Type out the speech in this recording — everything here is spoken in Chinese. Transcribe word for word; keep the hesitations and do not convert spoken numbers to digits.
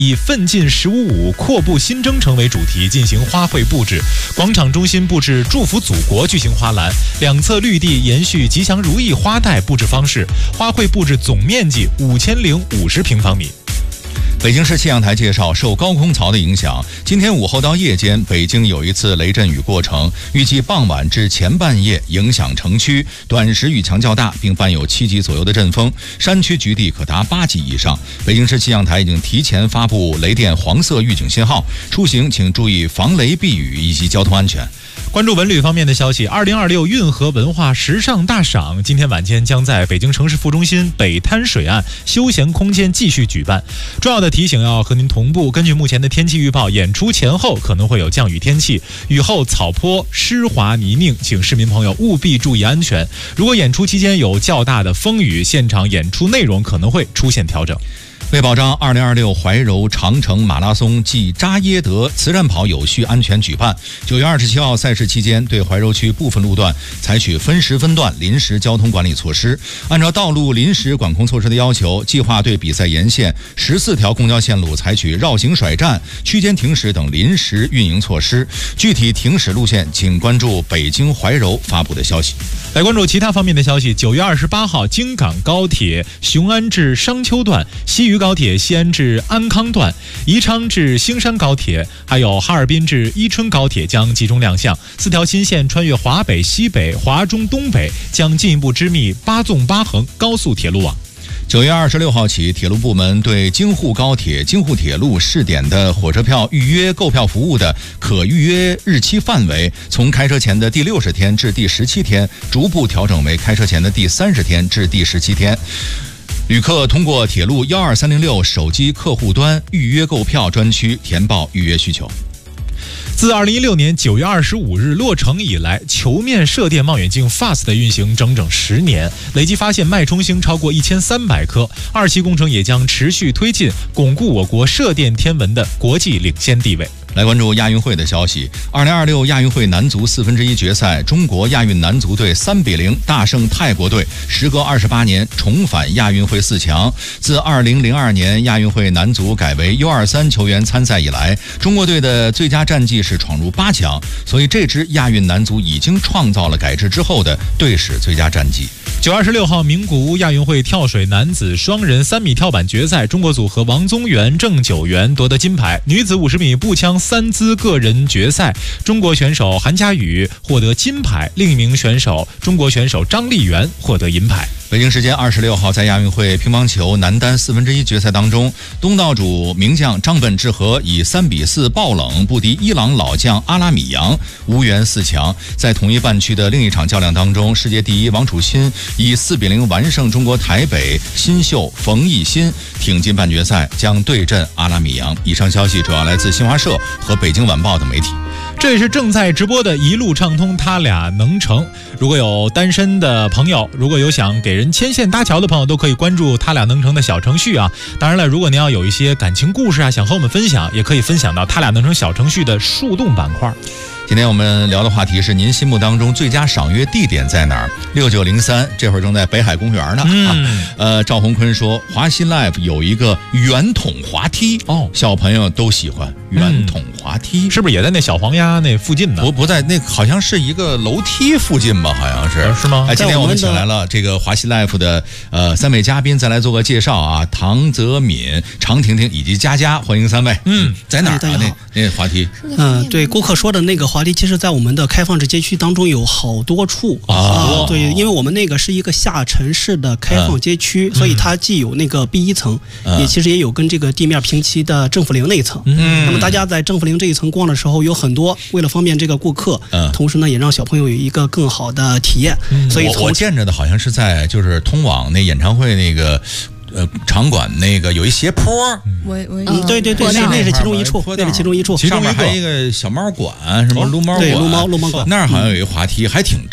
以奋进十五五阔步新征程为主题进行花卉布置，广场中心布置祝福祖国巨型花篮，两侧绿地延续吉祥如意花带布置方式，花卉布置总面积五千零五十平方米。 北京市气象台介绍，受高空槽的影响，今天午后到夜间，北京有一次雷阵雨过程，预计傍晚至前半夜影响城区，短时雨强较大，并伴有七级左右的阵风，山区局地可达八级以上。北京市气象台已经提前发布雷电黄色预警信号，出行请注意防雷避雨以及交通安全。 关注文旅方面的消息，二零二六运河文化时尚大赏今天晚间将在北京城市副中心北滩水岸休闲空间继续举办。重要的提醒要和您同步，根据目前的天气预报，演出前后可能会有降雨天气，雨后草坡湿滑泥泞，请市民朋友务必注意安全。如果演出期间有较大的风雨，现场演出内容可能会出现调整。 为保障二零二六怀柔长城马拉松暨扎耶德慈善跑有序安全举办，九月二十七号赛事期间，对怀柔区部分路段采取分时分段临时交通管理措施。按照道路临时管控措施的要求，计划对比赛沿线十四条公交线路采取绕行甩站、区间停驶等临时运营措施。具体停驶路线，请关注北京怀柔发布的消息。 来关注其他方面的消息，九月二十八号，京港高铁雄安至商丘段、西渝高铁西安至安康段、宜昌至兴山高铁，还有哈尔滨至伊春高铁将集中亮相。四条新线穿越华北、西北、华中、东北，将进一步织密八纵八横高速铁路网。 九月二十六号起，铁路部门对京沪高铁、京沪铁路试点的火车票预约购票服务的可预约日期范围，从开车前的第六十天至第十七天，逐步调整为开车前的第三十天至第十七天。旅客通过铁路幺二三零六手机客户端预约购票专区填报预约需求。 自二零一六年九月二十五日落成以来，球面射电望远镜 F A S T 的运行整整十年，累计发现脉冲星超过一千三百颗。二期工程也将持续推进，巩固我国射电天文的国际领先地位。 来关注亚运会的消息。二零二六亚运会男足四分之一决赛，中国亚运男足队三比零大胜泰国队，时隔二十八年重返亚运会四强。自二零零二年亚运会男足改为 U 二三 球员参赛以来，中国队的最佳战绩是闯入八强，所以这支亚运男足已经创造了改制之后的队史最佳战绩。 九月二十六号，名古屋亚运会跳水男子双人三米跳板决赛，中国组合王宗源、郑九元夺得金牌。女子五十米步枪三姿个人决赛，中国选手韩佳宇获得金牌，另一名选手中国选手张丽媛获得银牌。 北京时间二十六号，在亚运会乒乓球男单四分之一决赛当中，东道主名将张本智和以三比四爆冷不敌伊朗老将阿拉米扬，无缘四强。在同一半区的另一场较量当中，世界第一王楚钦以四比零完胜中国台北新秀冯艺昕，挺进半决赛，将对阵阿拉米扬。以上消息主要来自新华社和北京晚报等媒体。 这也是正在直播的一路畅通，他俩能成。如果有单身的朋友，如果有想给人牵线搭桥的朋友，都可以关注他俩能成的小程序啊。当然了，如果您要有一些感情故事啊，想和我们分享，也可以分享到他俩能成小程序的树洞板块。 今天我们聊的话题是您心目当中最佳赏月地点在哪儿？六九零三这会儿正在北海公园呢。 嗯、 啊，呃，赵宏坤说华西 Life 有一个圆筒滑梯哦，小朋友都喜欢圆筒滑梯， 嗯、是不是也在那小黄鸭那附近呢？ 不不在那，好像是一个楼梯附近吧？好像是， 是吗？ 哎，今天我们请来了这个华西 Life 的呃三位嘉宾，再来做个介绍啊，唐泽敏、常婷婷以及佳佳，欢迎三位。 嗯， 在哪儿啊？那那滑梯？ 嗯、呃，对，顾客说的那个滑梯，其实在我们的开放式街区当中有好多处啊、呃。对，因为我们那个是一个下沉式的开放街区，嗯、所以它既有那个 B 一层，嗯、也其实也有跟这个地面平齐的政府陵那一层。嗯，那么大家在政府陵这一层逛的时候，有很多为了方便这个顾客，嗯，同时呢也让小朋友有一个更好的体验。嗯、所以我我见着的好像是在就是通往那演唱会那个。呃，场馆那个有一斜坡， 我我嗯，对对对，那那是其中一处，那是其中一处， 上面还有一个小猫馆，什么撸猫馆， 对，撸猫撸猫馆， 那儿好像有一个滑梯，还挺